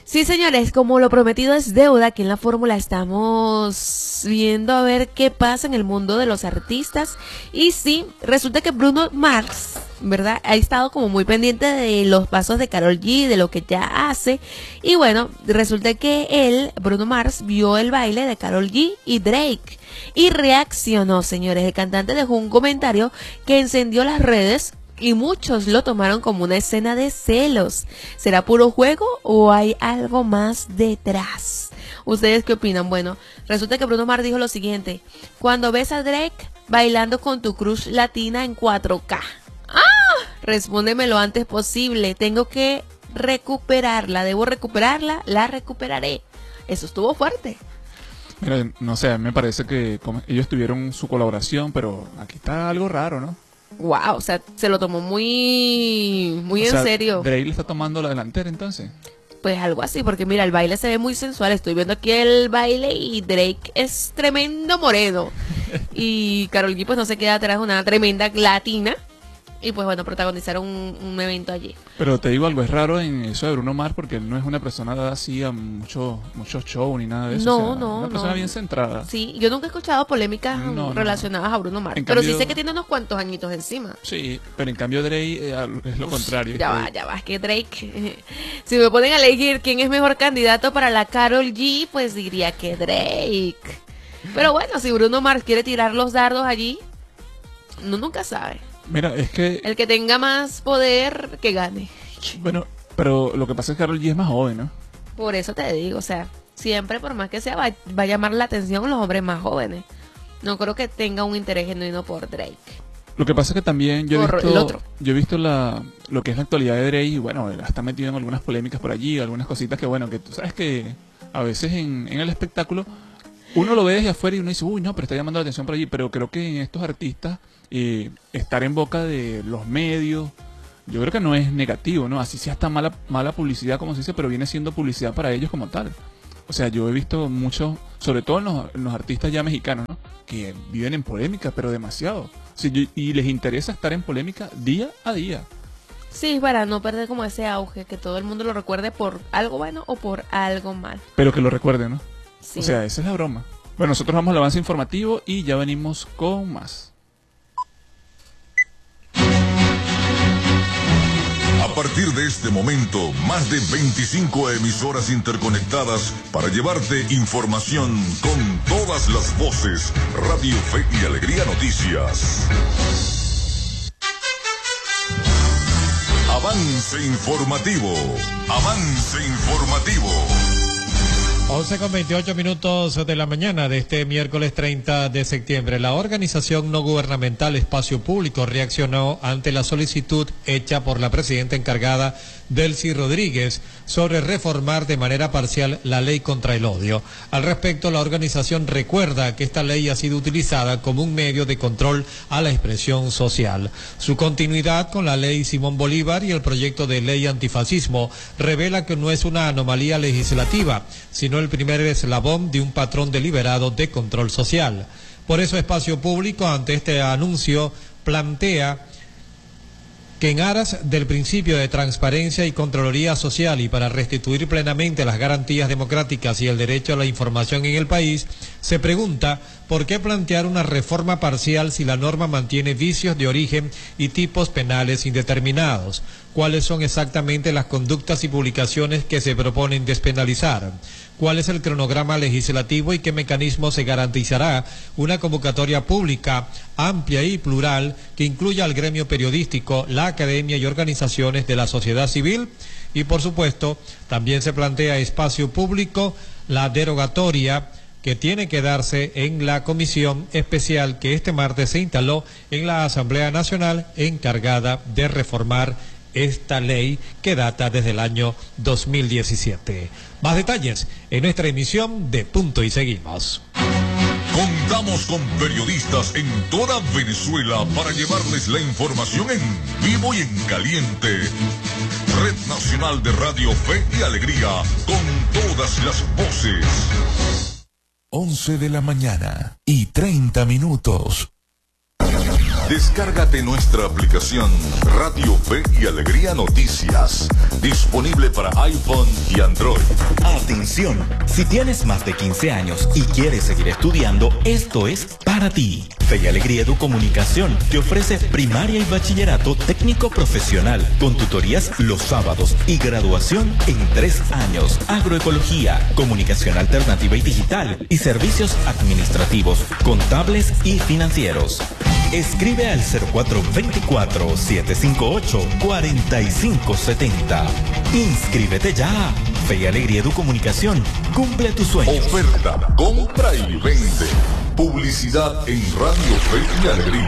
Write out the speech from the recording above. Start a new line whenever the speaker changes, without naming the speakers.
Sí, señores, como lo prometido es deuda, aquí en la fórmula estamos viendo a ver qué pasa en el mundo de los artistas. Y sí, resulta que Bruno Mars, ¿verdad? Ha estado como muy pendiente de los pasos de Karol G, de lo que ya hace. Y bueno, resulta que él, Bruno Mars, vio el baile de Karol G y Drake. Y reaccionó, señores. El cantante dejó un comentario que encendió las redes y muchos lo tomaron como una escena de celos. ¿Será puro juego o hay algo más detrás? ¿Ustedes qué opinan? Bueno, resulta que Bruno Mars dijo lo siguiente: cuando ves a Drake bailando con tu crush latina en 4K. Respóndeme lo antes posible. Tengo que recuperarla. Debo recuperarla. La recuperaré. Eso estuvo fuerte.
Mira, no sé, me parece que ellos tuvieron su colaboración, pero aquí está algo raro, ¿no?
Wow, o sea, se lo tomó muy en serio.
Drake le está tomando la delantera entonces.
Pues algo así, porque mira, el baile se ve muy sensual. Estoy viendo aquí el baile y Drake es tremendo moreno. Y Karol G pues no se queda atrás, una tremenda latina. Y pues bueno, protagonizaron un evento allí.
Pero te digo algo, es raro en eso de Bruno Mars porque él no es una persona dada así a muchos shows ni nada de eso.
No,
o sea, una persona bien centrada.
Sí, yo nunca he escuchado polémicas relacionadas a Bruno Mars. Pero sí sé que tiene unos cuantos añitos encima.
Sí, pero en cambio Drake es lo contrario.
Ya va, es que Drake, si me ponen a elegir quién es mejor candidato para la Karol G, pues diría que Drake. Pero bueno, si Bruno Mars quiere tirar los dardos allí, uno nunca sabe.
Mira, es que...
el que tenga más poder, que gane.
Bueno, pero lo que pasa es que Karol G es más joven, ¿no?
Por eso te digo, o sea, siempre por más que sea, va a llamar la atención los hombres más jóvenes. No creo que tenga un interés genuino por Drake.
Lo que pasa es que también yo he visto lo que es la actualidad de Drake y bueno, está metido en algunas polémicas por allí, algunas cositas que bueno, que tú sabes que a veces en el espectáculo uno lo ve desde afuera y uno dice, uy, no, pero está llamando la atención por allí, pero creo que en estos artistas estar en boca de los medios, yo creo que no es negativo, ¿no? Así sea hasta mala publicidad, como se dice, pero viene siendo publicidad para ellos como tal. O sea, yo he visto muchos, sobre todo en los artistas ya mexicanos, ¿no? Que viven en polémica, pero demasiado. O sea, y les interesa estar en polémica día a día.
Sí, para no perder como ese auge, que todo el mundo lo recuerde por algo bueno o por algo mal.
Pero que lo recuerden, ¿no?
Sí.
O sea, esa es la broma. Bueno, nosotros vamos al avance informativo y ya venimos con más.
A partir de este momento, más de 25 emisoras interconectadas para llevarte información con todas las voces. Radio Fe y Alegría Noticias. Avance informativo. Avance informativo.
11:28 de la mañana de este miércoles 30 de septiembre. La organización no gubernamental Espacio Público reaccionó ante la solicitud hecha por la presidenta encargada, Delcy Rodríguez, sobre reformar de manera parcial la ley contra el odio. Al respecto, la organización recuerda que esta ley ha sido utilizada como un medio de control a la expresión social. Su continuidad con la ley Simón Bolívar y el proyecto de ley antifascismo revela que no es una anomalía legislativa, sino el primer eslabón de un patrón deliberado de control social. Por eso Espacio Público, ante este anuncio, plantea que en aras del principio de transparencia y contraloría social y para restituir plenamente las garantías democráticas y el derecho a la información en el país, se pregunta por qué plantear una reforma parcial si la norma mantiene vicios de origen y tipos penales indeterminados. ¿Cuáles son exactamente las conductas y publicaciones que se proponen despenalizar? ¿Cuál es el cronograma legislativo y qué mecanismo se garantizará una convocatoria pública amplia y plural que incluya al gremio periodístico, la academia y organizaciones de la sociedad civil? Y por supuesto, también se plantea Espacio Público la derogatoria que tiene que darse en la comisión especial que este martes se instaló en la Asamblea Nacional encargada de reformar esta ley que data desde el año 2017. Más detalles en nuestra emisión de Punto y Seguimos.
Contamos con periodistas en toda Venezuela para llevarles la información en vivo y en caliente. Red Nacional de Radio Fe y Alegría, con todas las voces. 11 de la mañana y 30 minutos. Descárgate nuestra aplicación Radio Fe y Alegría Noticias, disponible para iPhone y Android.
Atención, si tienes más de 15 años y quieres seguir estudiando, esto es para ti. Fe y Alegría Educomunicación te ofrece primaria y bachillerato técnico profesional con tutorías los sábados y graduación en 3 años. Agroecología, comunicación alternativa y digital y servicios administrativos, contables y financieros. Escribe al 0424-758-4570. Inscríbete ya. Fe y Alegría Educomunicación cumple tus sueños.
Oferta, compra y vende. Publicidad en Radio Fe y Alegría.